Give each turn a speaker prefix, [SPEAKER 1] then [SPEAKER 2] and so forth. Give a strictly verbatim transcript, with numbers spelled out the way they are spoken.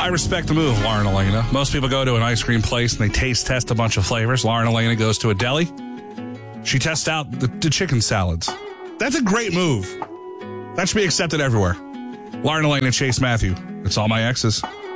[SPEAKER 1] I respect the move, Lauren Elena. Most people go to an ice cream place and they taste test a bunch of flavors. Lauren Elena goes to a deli. She tests out the, the chicken salads. That's a great move. That should be accepted everywhere. Lauren Elena, Chase Matthew. It's all my exes.